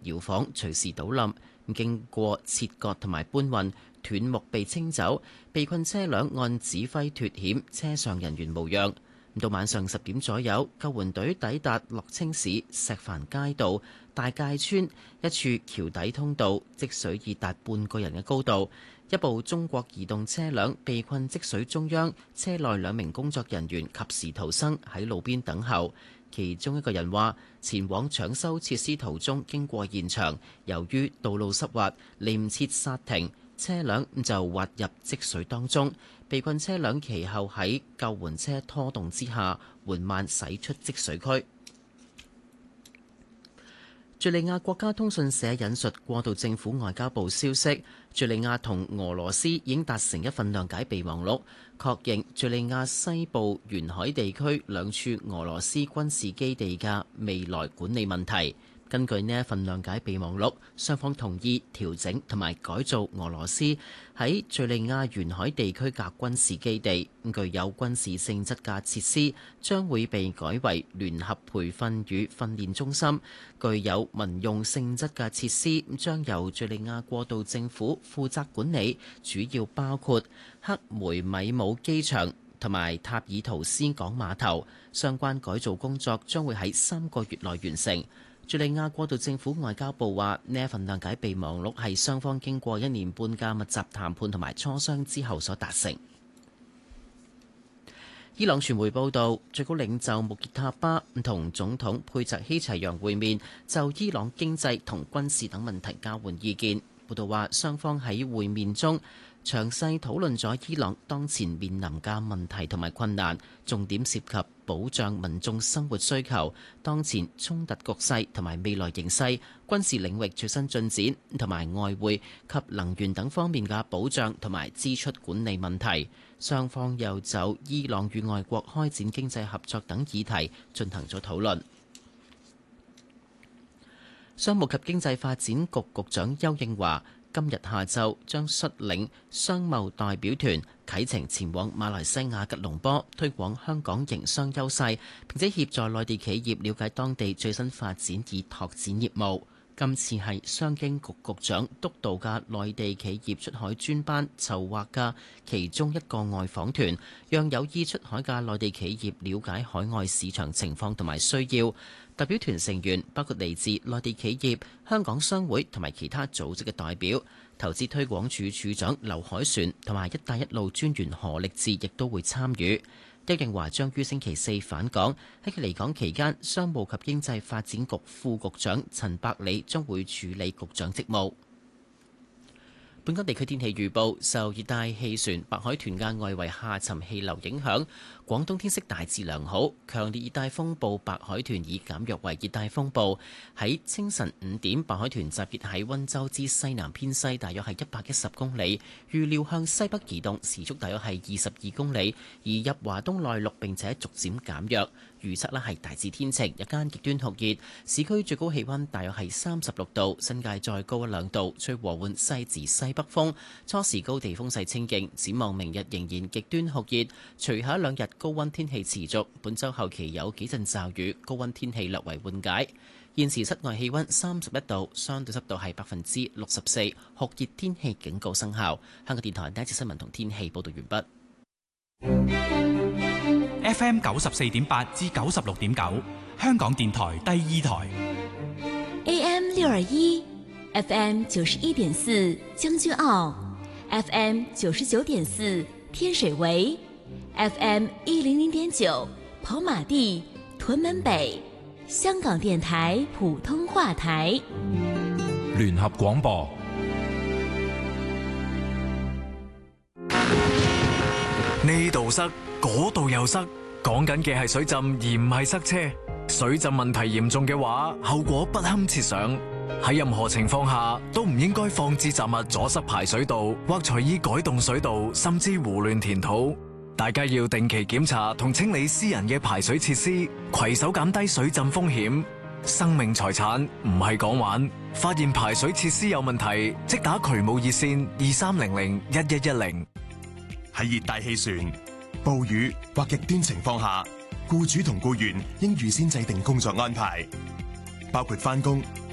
搖晃，隨時倒冧。經過切割同埋搬運，斷木被清走，被困車輛按指揮脫險，車上人員無恙。到晚上10點左右，救援隊抵達樂清市石帆街道大界村一處橋底通道，積水已達半個人嘅高度。一部中國移動車輛被困積水中央，車內2名工作人員及時逃生，喺路邊等候。其中一個人話：前往搶修設施途中經過現場，由於道路濕滑，嚟唔切剎停，車輛就滑入積水當中。被困車輛其後喺救援車拖動之下，緩慢駛出積水區。敘利亞國家通訊社引述過渡政府外交部消息，敘利亞同俄羅斯已經達成一份諒解備忘錄，確認敘利亞西部沿海地區2處俄羅斯軍事基地嘅未來管理問題。根據呢一份諒解備忘錄，雙方同意調整同埋改造俄羅斯喺敘利亞沿海地區嘅軍事基地，具有軍事性質嘅設施將會被改為聯合培訓與訓練中心，具有民用性質嘅設施將由敘利亞過渡政府負責管理，主要包括克梅米姆機場同埋塔爾圖斯港碼頭。相關改造工作將會喺3個月內完成。敘利亞過渡政府外交部話：呢一份諒解備忘錄係雙方經過1年半嘅密集談判同埋磋商之後所達成。伊朗傳媒報道，最高領袖穆傑塔巴同總統佩澤希齊揚會面，就伊朗經濟同軍事等問題交換意見。報道話，雙方喺會面中詳細討論咗伊朗當前面臨嘅問題同埋困難，重點涉及保障民眾生活需求、當前衝突局勢同埋未來形勢、軍事領域最新進展同埋外匯及能源等方面嘅保障同埋支出管理問題。雙方又就伊朗與外國開展經濟合作等議題進行咗討論。商務及經濟發展局局長邱應華今日下晝將率領商貿代表團啟程前往馬來西亞吉隆坡，推廣香港營商優勢，並且協助內地企業了解當地最新發展以拓展業務。今次係商經局局長督導嘅內地企業出海專班籌劃嘅其中一個外訪團，讓有意出海嘅內地企業了解海外市場情況同埋需要。代表團成員包括嚟自內地企業、香港商會同埋其他組織嘅代表。投資推廣署署長劉凱旋同埋一帶一路專員何力智亦都會參與。邱應華將於星期4返港，喺佢離港期間，商務及經濟發展局副局長陳百里將會處理局長職務。本港地區天氣預報，受熱帶氣旋白海豚嘅外圍下沉氣流影響，廣東天色大致良好。強烈熱帶風暴白海豚已減弱為熱帶風暴。喺清晨5點，白海豚集結喺溫州之西南偏西，大約係110公里，預料向西北移動，時速大約係22公里，移入華東內陸並且逐漸減弱。預測係大致天晴，日間極端酷熱，市區最高氣溫大約係36度，新界再高1-2度，吹和緩西至西北風，初時高地風勢清勁。展望明日仍然極端酷熱，隨後1-2日高溫天氣持續，本週後期有幾陣驟雨，高溫天氣略為緩解。現時室外氣溫31度，相對濕度係64%，酷熱天氣警告生效。香港電台第一節新聞同天氣報道完畢。 FM 94.8至96.9，香港電台第2台。 AM 621 FM 91.4將軍澳 FM 99.4天水圍 FM 100.9跑馬地屯門北，香港電台普通話台。 聯合廣播。 呢度塞，嗰度又塞，講緊嘅係水浸而唔係塞車。水浸問題嚴重嘅話，後果不堪設想。喺任何情況下都唔應該放置雜物阻塞排水道，或隨意改動水道，甚至胡亂填土。大家要定期檢查同清理私人嘅排水設施，攜手減低水浸風險。生命財產唔係講玩，發現排水設施有問題，即打渠務熱線23001110。 喺熱帶氣旋、暴雨或極端情況下，僱主同僱員應預先制定工作安排，包括返工、